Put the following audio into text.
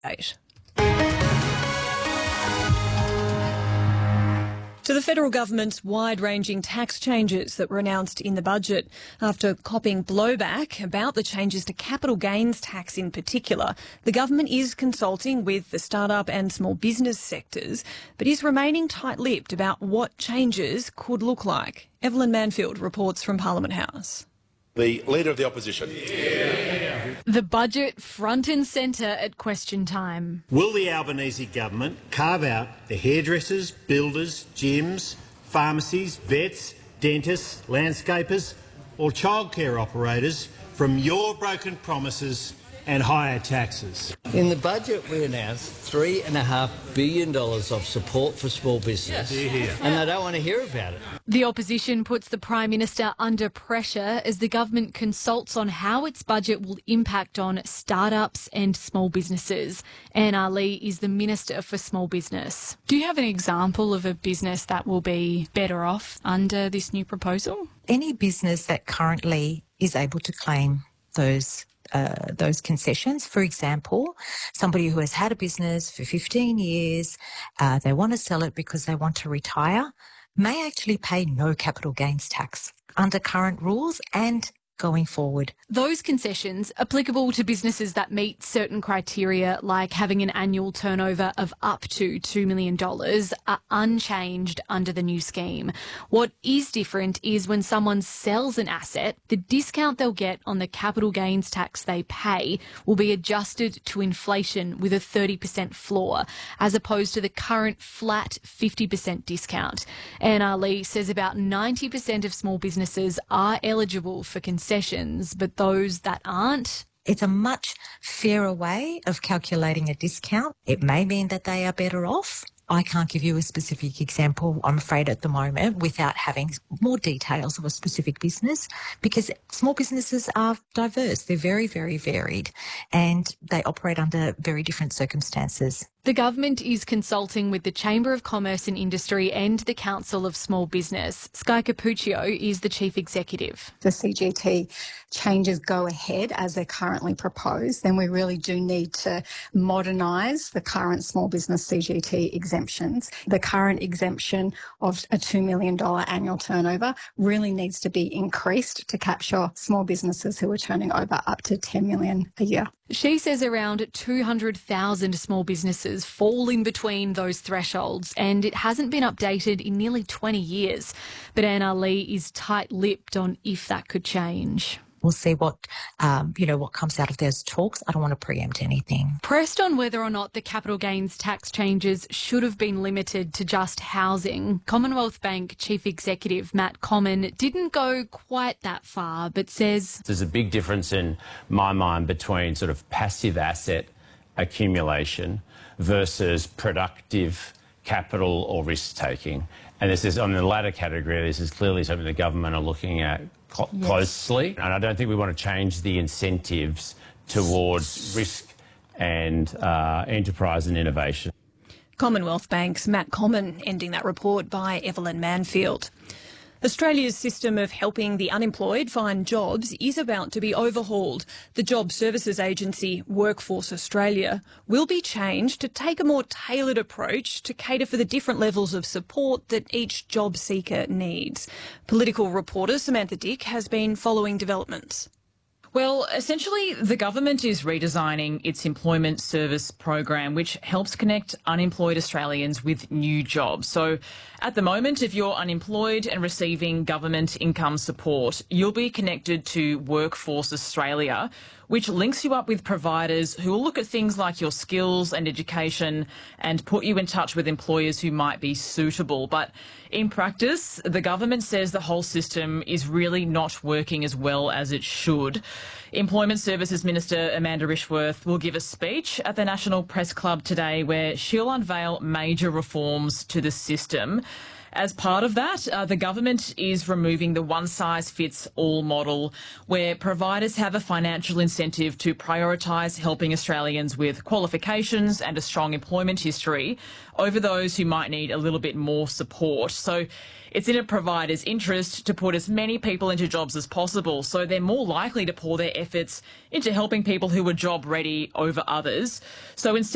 8. To the federal government's wide-ranging tax changes that were announced in the budget. After copping blowback about the changes to capital gains tax in particular, the government is consulting with the startup and small business sectors, but is remaining tight-lipped about what changes could look like. Evelyn Manfield reports from Parliament House. The Leader of the Opposition. The budget front and centre at question time. Will the Albanese government carve out the hairdressers, builders, gyms, pharmacies, vets, dentists, landscapers or childcare operators from your broken promises and higher taxes? In the budget we announced $3.5 billion of support for small business, and they don't want to hear about it. The opposition puts the Prime Minister under pressure as the government consults on how its budget will impact on startups and small businesses. Anne Ali is the Minister for Small Business. Do you have an example of a business that will be better off under this new proposal? Any business that currently is able to claim those concessions. For example, somebody who has had a business for 15 years, they want to sell it because they want to retire, may actually pay no capital gains tax under current rules and going forward. Those concessions applicable to businesses that meet certain criteria, like having an annual turnover of up to $2 million, are unchanged under the new scheme. What is different is when someone sells an asset, the discount they'll get on the capital gains tax they pay will be adjusted to inflation with a 30% floor, as opposed to the current flat 50% discount. Anne Ali says about 90% of small businesses are eligible for concessions, but those that aren't? It's a much fairer way of calculating a discount. It may mean that they are better off. I can't give you a specific example, I'm afraid, at the moment, without having more details of a specific business, because small businesses are diverse. They're very, very varied, and they operate under very different circumstances. The government is consulting with the Chamber of Commerce and Industry and the Council of Small Business. Sky Capuccio is the Chief Executive. The CGT changes go ahead as they're currently proposed, then we really do need to modernise the current small business CGT exemptions. The current exemption of a $2 million annual turnover really needs to be increased to capture small businesses who are turning over up to $10 million a year. She says around 200,000 small businesses fall in between those thresholds, and it hasn't been updated in nearly 20 years. But Anne Ali is tight-lipped on if that could change. We'll see what comes out of those talks. I don't want to preempt anything. Pressed on whether or not the capital gains tax changes should have been limited to just housing, Commonwealth Bank Chief Executive Matt Comyn didn't go quite that far, but says there's a big difference in my mind between sort of passive asset accumulation versus productive capital or risk-taking. And this is, on the latter category, this is clearly something the government are looking at closely. And I don't think we want to change the incentives towards risk and enterprise and innovation. Commonwealth Bank's Matt Comyn ending that report by Evelyn Manfield. Australia's system of helping the unemployed find jobs is about to be overhauled. The job services agency Workforce Australia will be changed to take a more tailored approach to cater for the different levels of support that each job seeker needs. Political reporter Samantha Dick has been following developments. Well, essentially, the government is redesigning its employment service program, which helps connect unemployed Australians with new jobs. So at the moment, if you're unemployed and receiving government income support, you'll be connected to Workforce Australia, which links you up with providers who will look at things like your skills and education and put you in touch with employers who might be suitable. But in practice, the government says the whole system is really not working as well as it should. Employment Services Minister Amanda Rishworth will give a speech at the National Press Club today where she'll unveil major reforms to the system. As part of that, the government is removing the one-size-fits-all model where providers have a financial incentive to prioritise helping Australians with qualifications and a strong employment history over those who might need a little bit more support. So it's in a provider's interest to put as many people into jobs as possible, so they're more likely to pour their efforts into helping people who are job ready over others. So instead